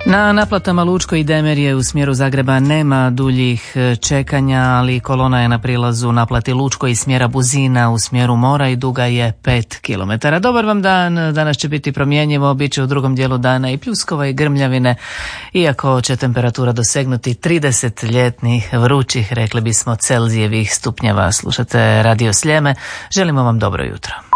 Na naplatama Lučko i Demerije u smjeru Zagreba nema duljih čekanja, ali kolona je na prilazu naplati Lučko iz smjera Buzina u smjeru mora i duga je 5 km. Dobar vam dan, danas će biti promjenjivo, bit će u drugom dijelu dana i pljuskova i grmljavine, iako će temperatura dosegnuti 30 ljetnih vrućih, rekli bismo, Celzijevih stupnjeva. Slušate Radio Sljeme, želimo vam dobro jutro.